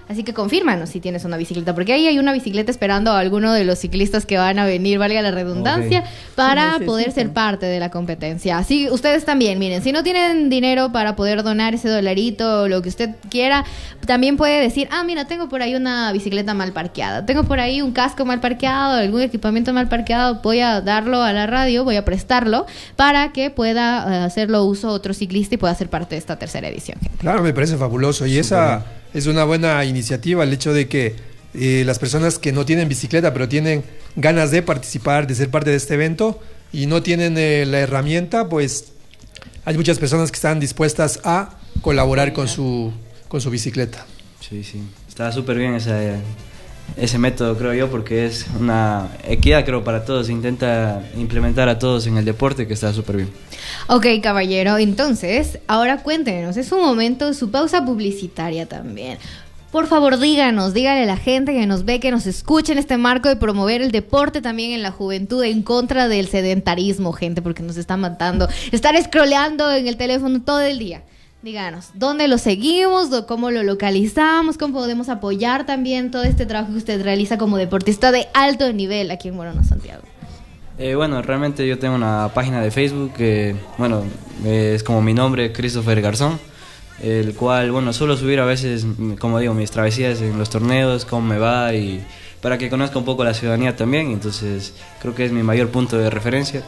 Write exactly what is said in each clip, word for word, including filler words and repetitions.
Así que confírmanos si tienes una bicicleta, porque ahí hay una bicicleta esperando a alguno de los ciclistas que van a venir, valga la redundancia, okay, para sí, poder ser parte de la competencia. Así ustedes también, miren, si no tienen dinero para poder donar ese dolarito o lo que usted quiera, también puede decir, ah, mira, tengo por ahí una bicicleta mal parqueada, tengo por ahí un casco mal parqueado, algún equipamiento mal parqueado, voy a darlo a la radio, voy a prestarlo para que pueda uh, hacerlo uso otro ciclista y pueda ser parte de esta tercera edición. Claro, me parece fabuloso y esa es una buena iniciativa, el hecho de que eh, las personas que no tienen bicicleta pero tienen ganas de participar, de ser parte de este evento y no tienen eh, la herramienta, pues hay muchas personas que están dispuestas a colaborar con su, con su bicicleta. Sí, sí, está súper bien ese, ese método, creo yo, porque es una equidad, creo, para todos, se intenta implementar a todos en el deporte, que está súper bien. Ok, caballero, entonces, ahora cuéntenos, es un momento, su pausa publicitaria también. Por favor, díganos, dígale a la gente que nos ve, que nos escuche en este marco de promover el deporte también en la juventud, en contra del sedentarismo, gente, porque nos está matando. Estar scrolleando en el teléfono todo el día. Díganos, ¿dónde lo seguimos? ¿Cómo lo localizamos? ¿Cómo podemos apoyar también todo este trabajo que usted realiza como deportista de alto nivel aquí en Morona, Santiago? Eh, bueno, realmente yo tengo una página de Facebook que, bueno, eh, es como mi nombre, Christopher Garzón, el cual, bueno, suelo subir a veces, como digo, mis travesías en los torneos, cómo me va, y para que conozca un poco la ciudadanía también. Entonces creo que es mi mayor punto de referencia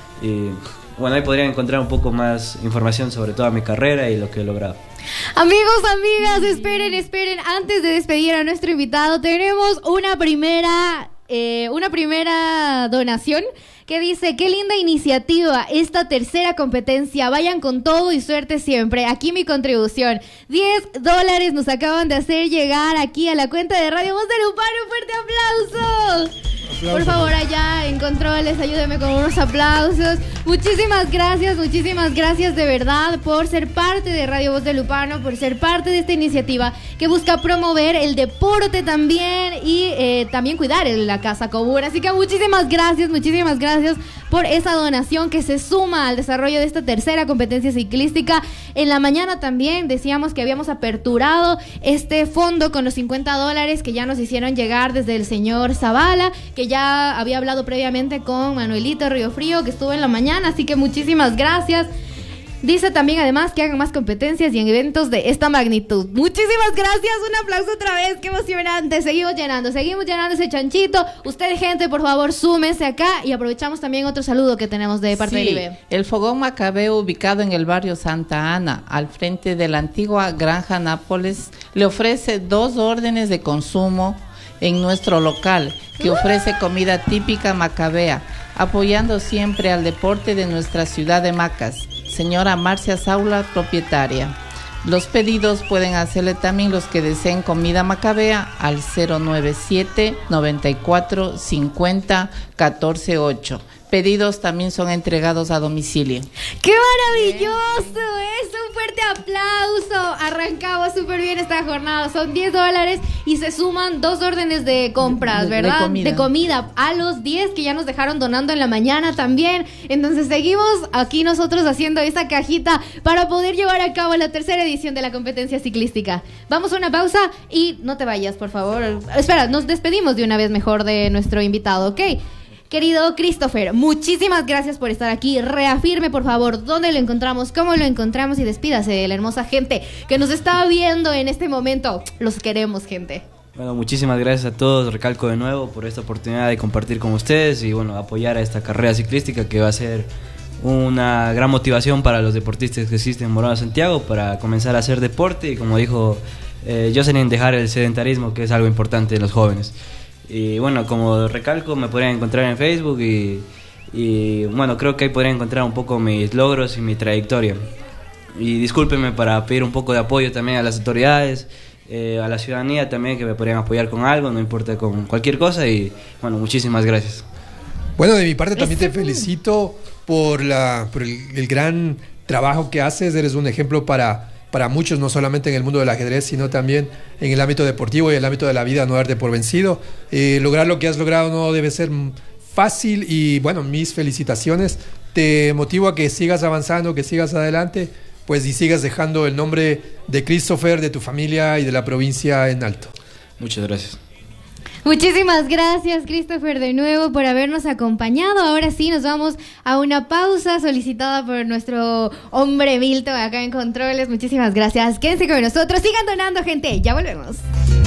y bueno, ahí podrían encontrar un poco más información sobre toda mi carrera y lo que he logrado. Amigos, amigas, esperen, esperen, antes de despedir a nuestro invitado tenemos una primera eh, una primera donación que dice, qué linda iniciativa esta tercera competencia, vayan con todo y suerte siempre, aquí mi contribución, diez dólares nos acaban de hacer llegar aquí a la cuenta de Radio Voz de Lupano, un fuerte aplauso. Aplausos. Por favor, allá en controles, ayúdenme con unos aplausos. Muchísimas gracias, muchísimas gracias de verdad por ser parte de Radio Voz de Lupano, por ser parte de esta iniciativa que busca promover el deporte también y eh, también cuidar la casa común. Así que muchísimas gracias, muchísimas gracias por esa donación que se suma al desarrollo de esta tercera competencia ciclística. En la mañana también decíamos que habíamos aperturado este fondo con los cincuenta dólares que ya nos hicieron llegar desde el señor Zavala, que ya había hablado previamente con Manuelito Río Frío, que estuvo en la mañana, así que muchísimas gracias. Dice también además que hagan más competencias y en eventos de esta magnitud. Muchísimas gracias, un aplauso otra vez, qué emocionante. Seguimos llenando, seguimos llenando ese chanchito. Usted, gente, por favor, súmense acá y aprovechamos también otro saludo que tenemos de parte sí, del I B E. El Fogón Macabeo, ubicado en el barrio Santa Ana, al frente de la antigua Granja Nápoles, le ofrece dos órdenes de consumo en nuestro local, que ofrece comida típica macabea, apoyando siempre al deporte de nuestra ciudad de Macas. Señora Marcia Saula, propietaria. Los pedidos pueden hacerle también los que deseen comida macabea al cero nueve siete, noventa y cuatro, cincuenta, catorce ocho. Pedidos también son entregados a domicilio. ¡Qué maravilloso! ¡Es un fuerte aplauso! Arrancamos súper bien esta jornada. Son diez dólares y se suman dos órdenes de compras, de, de, ¿verdad? De comida. de comida a los diez que ya nos dejaron donando en la mañana también. Entonces seguimos aquí nosotros haciendo esta cajita para poder llevar a cabo la tercera edición de la competencia ciclística. Vamos a una pausa y no te vayas, por favor. Espera, nos despedimos de una vez mejor de nuestro invitado, ¿ok? Querido Christopher, muchísimas gracias por estar aquí. Reafirme, por favor, dónde lo encontramos, cómo lo encontramos y despídase de la hermosa gente que nos está viendo en este momento. Los queremos, gente. Bueno, muchísimas gracias a todos, recalco de nuevo, por esta oportunidad de compartir con ustedes y bueno, apoyar a esta carrera ciclística que va a ser una gran motivación para los deportistas que existen en Morona, Santiago, para comenzar a hacer deporte y, como dijo eh, Jocelyn, dejar el sedentarismo, que es algo importante en los jóvenes. Y bueno, como recalco, me podrían encontrar en Facebook y, y bueno, creo que ahí podrían encontrar un poco mis logros y mi trayectoria. Y discúlpenme para pedir un poco de apoyo también a las autoridades, eh, a la ciudadanía también, que me podrían apoyar con algo, no importa, con cualquier cosa. Y bueno, muchísimas gracias. Bueno, de mi parte también te felicito por, la, por el, el gran trabajo que haces. Eres un ejemplo para... para muchos, no solamente en el mundo del ajedrez, sino también en el ámbito deportivo y el ámbito de la vida, no darte por vencido. Eh, lograr lo que has logrado no debe ser fácil y, bueno, mis felicitaciones. Te motivo a que sigas avanzando, que sigas adelante pues y sigas dejando el nombre de Christopher, de tu familia y de la provincia en alto. Muchas gracias. Muchísimas gracias, Christopher, de nuevo por habernos acompañado. Ahora sí, nos vamos a una pausa solicitada por nuestro hombre Milton acá en Controles. Muchísimas gracias. Quédense con nosotros. Sigan donando, gente. Ya volvemos.